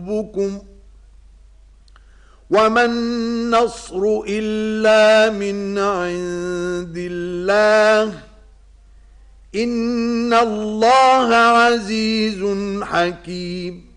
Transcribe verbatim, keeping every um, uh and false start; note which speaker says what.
Speaker 1: ربكم وما النصر إلا من عند الله إن الله عزيز حكيم